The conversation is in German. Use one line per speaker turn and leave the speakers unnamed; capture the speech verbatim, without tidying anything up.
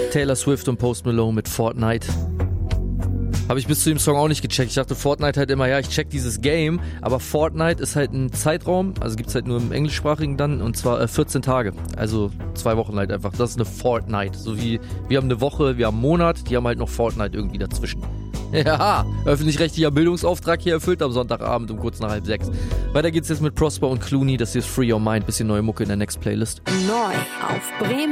Taylor Swift und Post Malone mit Fortnite. Habe ich bis zu dem Song auch nicht gecheckt. Ich dachte, Fortnite halt immer, ja, ich check dieses Game, aber Fortnite ist halt ein Zeitraum, also gibt's halt nur im englischsprachigen dann, und zwar äh, vierzehn Tage, also zwei Wochen halt einfach. Das ist eine Fortnite, so wie wir haben eine Woche, wir haben einen Monat, die haben halt noch Fortnite irgendwie dazwischen. Ja, öffentlich-rechtlicher Bildungsauftrag hier erfüllt am Sonntagabend um kurz nach halb sechs. Weiter geht's jetzt mit Prosper und Clooney, das hier ist Free Your Mind, bisschen neue Mucke in der Next Playlist.
Neu auf Bremen